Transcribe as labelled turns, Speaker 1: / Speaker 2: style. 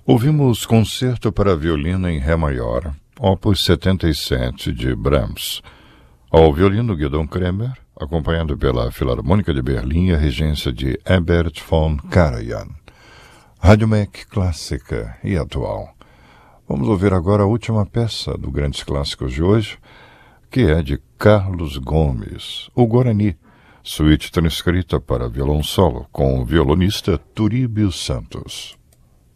Speaker 1: Ouvimos Concerto para Violino em Ré Maior, opus 77, de Brahms. Ao violino, Guidon Kremer, acompanhado pela Filarmônica de Berlim e a regência de Herbert von Karajan. Rádio MEC clássica e atual. Vamos ouvir agora a última peça do Grandes Clássicos de hoje, que é de Carlos Gomes, o Guarani, suíte transcrita para violão solo, com o violonista Turíbio Santos.